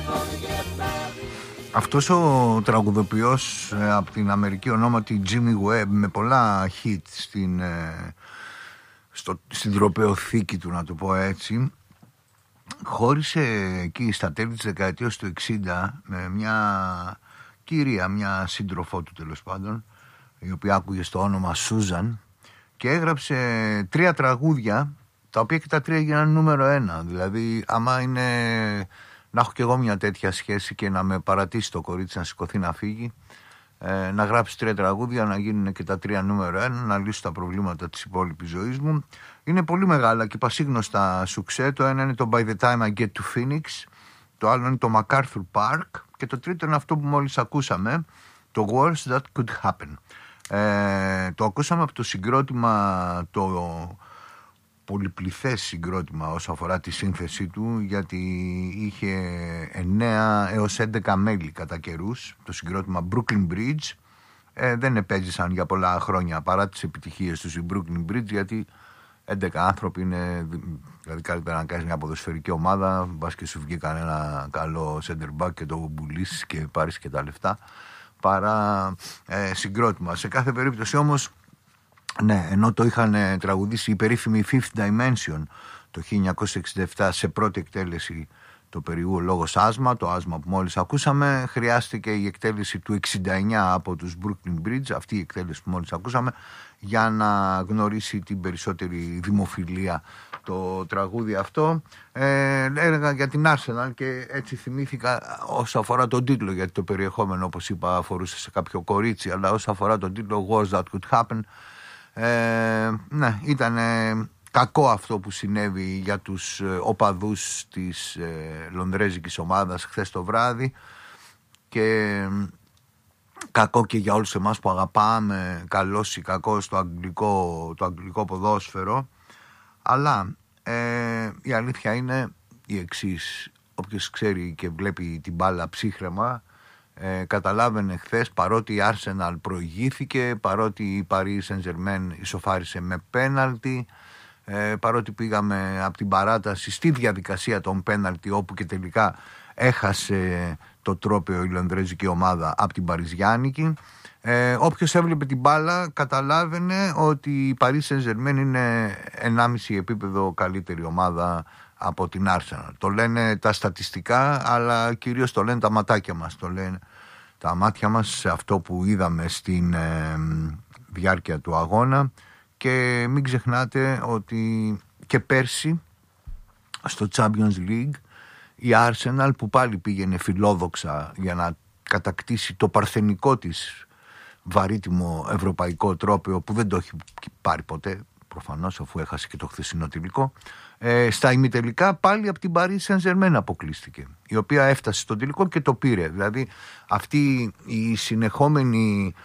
Αυτός ο τραγουδοποιός από την Αμερική ονόματι Jimmy Webb, με πολλά hit στην τροπαιοθήκη του, να το πω έτσι, χώρισε εκεί στα τέλη της δεκαετίας του 60 με μια κυρία, μια σύντροφό του τέλος πάντων, η οποία άκουγε στο όνομα Susan, και έγραψε 3 τραγούδια, τα οποία και τα 3 έγιναν νούμερο 1. Δηλαδή, άμα είναι να έχω κι εγώ μια τέτοια σχέση και να με παρατήσει το κορίτσι να σηκωθεί να φύγει, να γράψει 3 τραγούδια, να γίνουν και τα 3 νούμερο 1, να λύσω τα προβλήματα της υπόλοιπης ζωής μου. Είναι πολύ μεγάλα και πασίγνωστα σουξέ. Το ένα είναι το By the Time I Get to Phoenix, το άλλο είναι το MacArthur Park και το τρίτο είναι αυτό που μόλις ακούσαμε, το Worst That Could Happen. Το ακούσαμε από το συγκρότημα, το πολυπληθές συγκρότημα όσο αφορά τη σύνθεσή του, γιατί είχε 9 έως 11 μέλη κατά καιρούς, το συγκρότημα Brooklyn Bridge. Δεν επέζησαν για πολλά χρόνια παρά τις επιτυχίες τους οι Brooklyn Bridge, γιατί 11 άνθρωποι είναι, δηλαδή καλύτερα να κάνεις μια ποδοσφαιρική ομάδα, μπας και σου βγει κανένα καλό center back και το πουλήσεις και πάρεις και τα λεφτά, παρά συγκρότημα. Σε κάθε περίπτωση όμως, ναι, ενώ το είχαν τραγουδήσει η περίφημη Fifth Dimension το 1967 σε πρώτη εκτέλεση, το περιού λόγος άσμα, το άσμα που μόλις ακούσαμε, χρειάστηκε η εκτέλεση του 69 από τους Brooklyn Bridge, αυτή η εκτέλεση που μόλις ακούσαμε, για να γνωρίσει την περισσότερη δημοφιλία το τραγούδι αυτό. Έλεγα για την Arsenal και έτσι θυμήθηκα όσο αφορά τον τίτλο, γιατί το περιεχόμενο, όπως είπα, αφορούσε σε κάποιο κορίτσι, αλλά όσο αφορά τον τίτλο Worst That Could Happen, ναι, ήταν κακό αυτό που συνέβη για τους οπαδούς της λονδρέζικης ομάδας χθες το βράδυ, και κακό και για όλους εμάς που αγαπάμε καλός ή κακός το αγγλικό ποδόσφαιρο. Αλλά η αλήθεια είναι η εξής: όποιος ξέρει και βλέπει την μπάλα ψύχραιμα, καταλάβαινε χθες, παρότι η Arsenal προηγήθηκε, παρότι η Paris Saint-Germain ισοφάρισε με πέναλτι, παρότι πήγαμε από την παράταση στη διαδικασία των πέναλτι, όπου και τελικά έχασε το τρόπαιο η λονδρέζικη ομάδα από την Παριζιάνικη, όποιος έβλεπε την μπάλα καταλάβαινε ότι η Paris Saint-Germain είναι 1,5 επίπεδο καλύτερη ομάδα από την Arsenal. Το λένε τα στατιστικά, αλλά κυρίως το λένε τα ματάκια μας, το λένε τα μάτια μας σε αυτό που είδαμε στην διάρκεια του αγώνα. Και μην ξεχνάτε ότι και πέρσι στο Champions League η Arsenal, που πάλι πήγαινε φιλόδοξα για να κατακτήσει το παρθενικό της βαρύτιμο ευρωπαϊκό τρόπαιο, που δεν το έχει πάρει ποτέ προφανώς, αφού έχασε και το χθεσινό τελικό, στα ημιτελικά πάλι από την Paris Saint-Germain αποκλείστηκε, η οποία έφτασε στον τελικό και το πήρε. Δηλαδή αυτή η συνεχόμενη